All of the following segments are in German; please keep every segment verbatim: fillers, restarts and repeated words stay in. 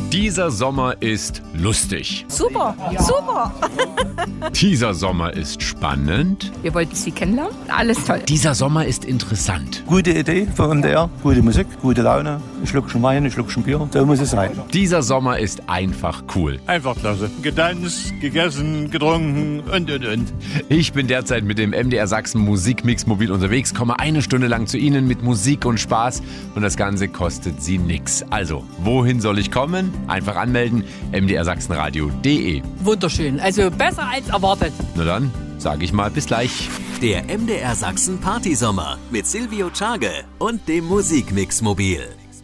Dieser Sommer ist lustig. Super, ja. super. Dieser Sommer ist spannend. Wir wollten Sie kennenlernen. Alles toll. Dieser Sommer ist interessant. Gute Idee für M D R, gute Musik, gute Laune. Ein Schluckchen Wein, ein Schluckchen Bier. So muss es sein. Dieser Sommer ist einfach cool. Einfach klasse. Getanzt, gegessen, getrunken und, und, und. Ich bin derzeit mit dem M D R Sachsen Musikmix mobil unterwegs, komme eine Stunde lang zu Ihnen mit Musik und Spaß und das Ganze kostet Sie nix. Also, wohin soll ich kommen? Einfach anmelden, m d r sachsenradio punkt d e. Wunderschön, also besser als erwartet. Na dann, sage ich mal bis gleich. Der M D R Sachsen Partysommer mit Silvio Czage und dem Musikmix mobil.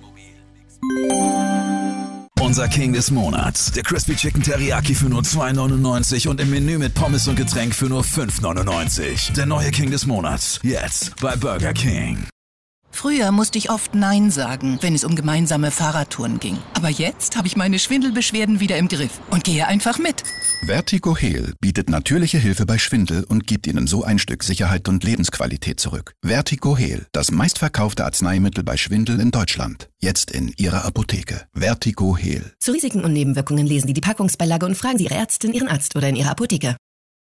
Unser King des Monats. Der Crispy Chicken Teriyaki für nur zwei neunundneunzig und im Menü mit Pommes und Getränk für nur fünf neunundneunzig. Der neue King des Monats. Jetzt bei Burger King. Früher musste ich oft Nein sagen, wenn es um gemeinsame Fahrradtouren ging. Aber jetzt habe ich meine Schwindelbeschwerden wieder im Griff und gehe einfach mit. Vertigo Heal bietet natürliche Hilfe bei Schwindel und gibt Ihnen so ein Stück Sicherheit und Lebensqualität zurück. Vertigo Heal, das meistverkaufte Arzneimittel bei Schwindel in Deutschland. Jetzt in Ihrer Apotheke. Vertigo Heal. Zu Risiken und Nebenwirkungen lesen Sie die Packungsbeilage und fragen Sie Ihre Ärztin, Ihren Arzt oder in Ihrer Apotheke.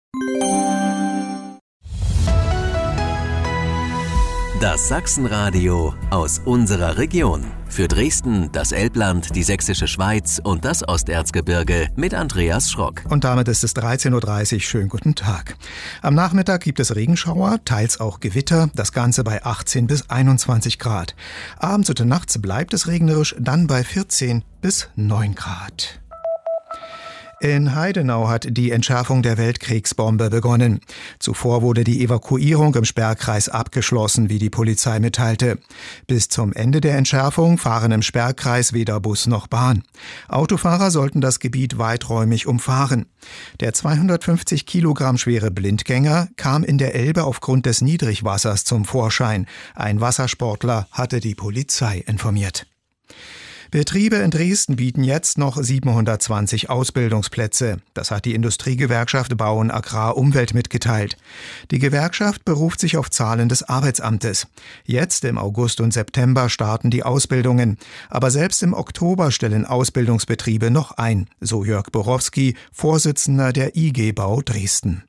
Das Sachsenradio aus unserer Region. Für Dresden, das Elbland, die Sächsische Schweiz und das Osterzgebirge mit Andreas Schrock. Und damit ist es dreizehn Uhr dreißig. Schönen guten Tag. Am Nachmittag gibt es Regenschauer, teils auch Gewitter, das Ganze bei achtzehn bis einundzwanzig Grad. Abends und nachts bleibt es regnerisch, dann bei vierzehn bis neun Grad. In Heidenau hat die Entschärfung der Weltkriegsbombe begonnen. Zuvor wurde die Evakuierung im Sperrkreis abgeschlossen, wie die Polizei mitteilte. Bis zum Ende der Entschärfung fahren im Sperrkreis weder Bus noch Bahn. Autofahrer sollten das Gebiet weiträumig umfahren. Der zweihundertfünfzig Kilogramm schwere Blindgänger kam in der Elbe aufgrund des Niedrigwassers zum Vorschein. Ein Wassersportler hatte die Polizei informiert. Betriebe in Dresden bieten jetzt noch siebenhundertzwanzig Ausbildungsplätze. Das hat die Industriegewerkschaft Bauen Agrar Umwelt mitgeteilt. Die Gewerkschaft beruft sich auf Zahlen des Arbeitsamtes. Jetzt im August und September starten die Ausbildungen. Aber selbst im Oktober stellen Ausbildungsbetriebe noch ein, so Jörg Borowski, Vorsitzender der I G Bau Dresden.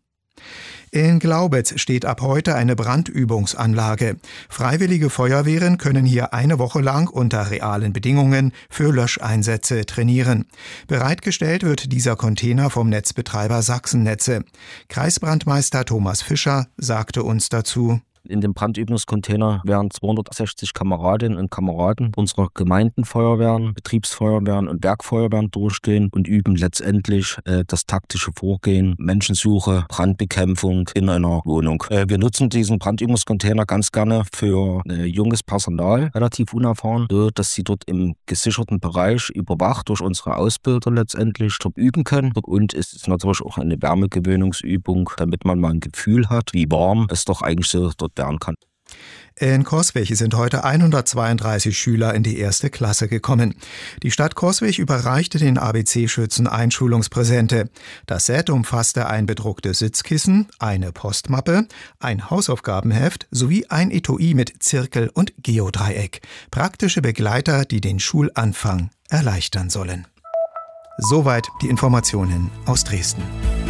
In Glaubitz steht ab heute eine Brandübungsanlage. Freiwillige Feuerwehren können hier eine Woche lang unter realen Bedingungen für Löscheinsätze trainieren. Bereitgestellt wird dieser Container vom Netzbetreiber Sachsennetze. Kreisbrandmeister Thomas Fischer sagte uns dazu: In dem Brandübungscontainer werden zweihundertsechzig Kameradinnen und Kameraden unserer Gemeindenfeuerwehren, Betriebsfeuerwehren und Bergfeuerwehren durchgehen und üben letztendlich äh, das taktische Vorgehen, Menschensuche, Brandbekämpfung in einer Wohnung. Äh, wir nutzen diesen Brandübungscontainer ganz gerne für äh, junges Personal, relativ unerfahren, so dass sie dort im gesicherten Bereich überwacht durch unsere Ausbilder letztendlich dort üben können. Und es ist natürlich auch eine Wärmegewöhnungsübung, damit man mal ein Gefühl hat, wie warm es doch eigentlich so dort werden kann. In Coswig sind heute hundertzweiunddreißig Schüler in die erste Klasse gekommen. Die Stadt Coswig überreichte den A B C-Schützen Einschulungspräsente. Das Set umfasste ein bedrucktes Sitzkissen, eine Postmappe, ein Hausaufgabenheft sowie ein Etui mit Zirkel und Geodreieck. Praktische Begleiter, die den Schulanfang erleichtern sollen. Soweit die Informationen aus Dresden.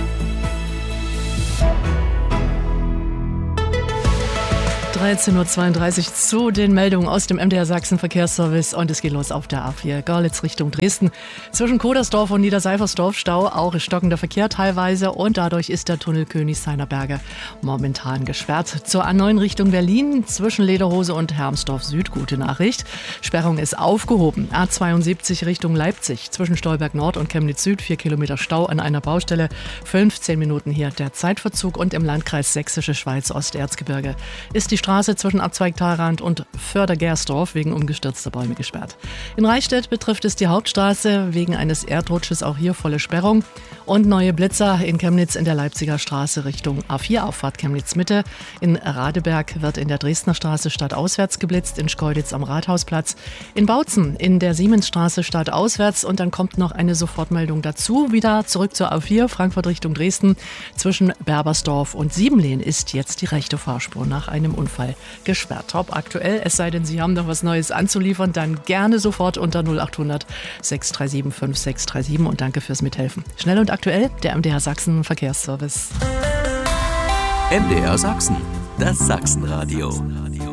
dreizehn Uhr zweiunddreißig zu den Meldungen aus dem M D R Sachsen Verkehrsservice und es geht los auf der A vier Görlitz Richtung Dresden. Zwischen Kodersdorf und Niederseifersdorf Stau, auch stockender Verkehr teilweise und dadurch ist der Tunnel Königshainer Berge momentan gesperrt. Zur A neun Richtung Berlin zwischen Lederhose und Hermsdorf Süd, gute Nachricht. Sperrung ist aufgehoben. A zweiundsiebzig Richtung Leipzig zwischen Stolberg Nord und Chemnitz Süd, vier Kilometer Stau an einer Baustelle, fünfzehn Minuten hier der Zeitverzug und im Landkreis Sächsische Schweiz Osterzgebirge ist die Straße zwischen Abzweig Thalrand und Förder-Gersdorf wegen umgestürzter Bäume gesperrt. In Reichstätt betrifft es die Hauptstraße wegen eines Erdrutsches, auch hier volle Sperrung. Und neue Blitzer in Chemnitz in der Leipziger Straße Richtung A vier Auffahrt Chemnitz Mitte. In Radeberg wird in der Dresdner Straße stadtauswärts geblitzt, in Schkeuditz am Rathausplatz. In Bautzen in der Siemensstraße stadtauswärts und dann kommt noch eine Sofortmeldung dazu. Wieder zurück zur A vier Frankfurt Richtung Dresden. Zwischen Berbersdorf und Siebenlehn ist jetzt die rechte Fahrspur nach einem Unfall Fall gesperrt. Top aktuell, es sei denn, Sie haben noch was Neues anzuliefern, dann gerne sofort unter null acht hundert sechs drei sieben fünf sechs drei sieben und danke fürs Mithelfen. Schnell und aktuell, der M D R Sachsen Verkehrsservice. M D R Sachsen, das Sachsenradio.